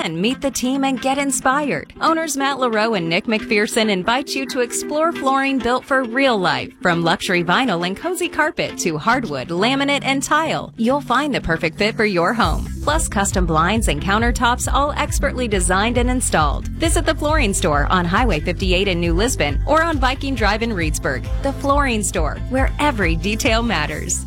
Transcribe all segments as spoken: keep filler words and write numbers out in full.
and meet the team and get inspired. Owners Matt LaRoe and Nick McPherson invite you to explore flooring built for real life. From luxury vinyl and cozy carpet to hardwood, laminate, and tile, you'll find the perfect fit for your home. Plus custom blinds and countertops, all expertly designed and installed. Visit the Flooring Store on Highway fifty-eight in New Lisbon or on Viking Drive in Reedsburg. The Flooring Store, where every detail matters.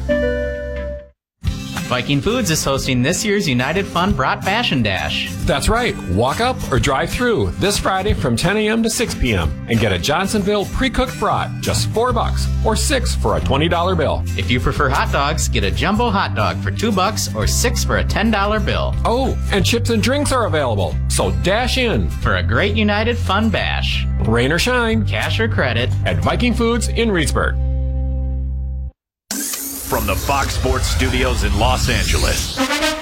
Viking Foods is hosting this year's United Fund Brat Fashion Dash. That's right. Walk up or drive through this Friday from ten a.m. to six p.m. and get a Johnsonville pre-cooked brat, just four bucks, or six for a twenty dollar bill. If you prefer hot dogs, get a jumbo hot dog for two bucks or six for a ten dollar bill. Oh, and chips and drinks are available, so dash in for a great United Fund Bash. Rain or shine, cash or credit, at Viking Foods in Reedsburg. From the Fox Sports Studios in Los Angeles,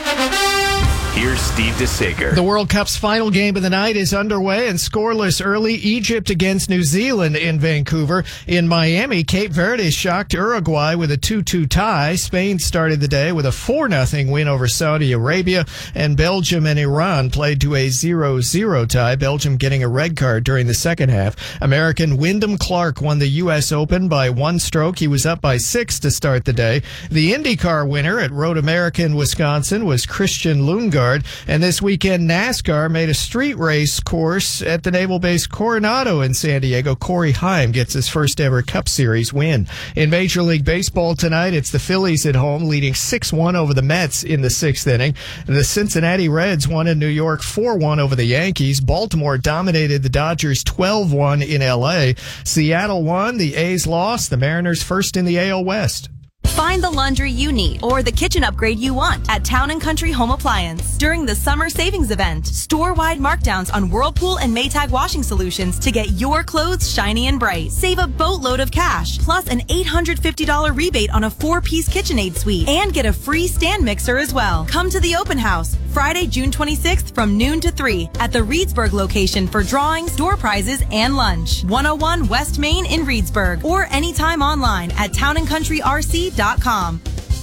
here's Steve DeSager. The World Cup's final game of the night is underway and scoreless early. Egypt against New Zealand in Vancouver. In Miami, Cape Verde shocked Uruguay with a two two tie. Spain started the day with a four nothing win over Saudi Arabia. And Belgium and Iran played to a zero zero tie, Belgium getting a red card during the second half. American Wyndham Clark won the U S Open by one stroke. He was up by six to start the day. The IndyCar winner at Road America, Wisconsin was Christian Lundgaard. And this weekend, NASCAR made a street race course at the Naval Base Coronado in San Diego. Corey Heim gets his first ever Cup Series win. In Major League Baseball tonight, it's the Phillies at home leading six one over the Mets in the sixth inning. The Cincinnati Reds won in New York four one over the Yankees. Baltimore dominated the Dodgers twelve one in L A. Seattle won, the A's lost, the Mariners first in the A L West. Find the laundry you need or the kitchen upgrade you want at Town and Country Home Appliance. During the summer savings event, store-wide markdowns on Whirlpool and Maytag washing solutions to get your clothes shiny and bright. Save a boatload of cash, plus an eight hundred fifty dollars rebate on a four-piece KitchenAid suite, and get a free stand mixer as well. Come to the open house Friday, June twenty-sixth from noon to three at the Reedsburg location for drawings, door prizes, and lunch. one oh one West Main in Reedsburg, or anytime online at town and country r c dot com.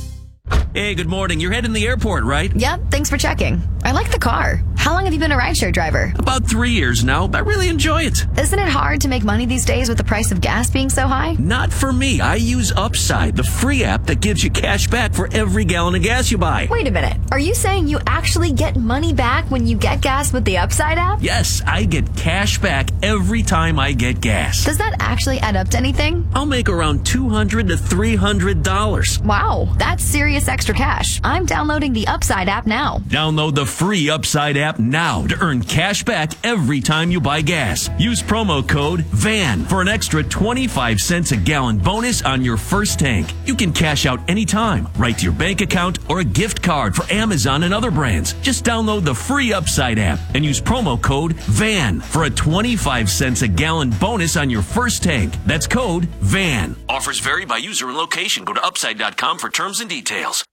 Hey, good morning. You're heading to the airport, right? Yep, thanks for checking. I like the car. How long have you been a rideshare driver? About three years now. I really enjoy it. Isn't it hard to make money these days with the price of gas being so high? Not for me. I use Upside, the free app that gives you cash back for every gallon of gas you buy. Wait a minute. Are you saying you actually get money back when you get gas with the Upside app? Yes, I get cash back every time I get gas. Does that actually add up to anything? I'll make around two hundred to three hundred dollars. Wow, that's serious extra cash. I'm downloading the Upside app now. Download the free Upside app now to earn cash back every time you buy gas. Use promo code V A N for an extra twenty-five cents a gallon bonus on your first tank. You can cash out anytime, right to your bank account or a gift card for Amazon and other brands. Just download the free Upside app and use promo code V A N for a twenty-five cents a gallon bonus on your first tank. That's code V A N. Offers vary by user and location. Go to upside dot com for terms and details.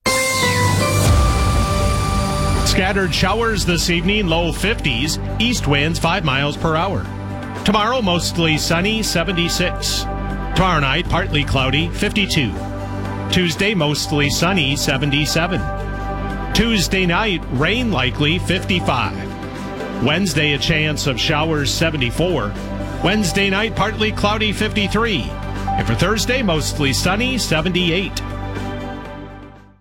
Scattered showers this evening, low fifties, east winds five miles per hour. Tomorrow, mostly sunny, seventy-six. Tomorrow night, partly cloudy, fifty-two. Tuesday, mostly sunny, seventy-seven. Tuesday night, rain likely, fifty-five. Wednesday, a chance of showers, seventy-four. Wednesday night, partly cloudy, fifty-three. And for Thursday, mostly sunny, seventy-eight.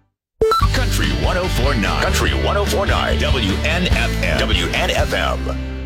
Country one oh four point nine. Country one oh four point nine. W N F M. W N F M.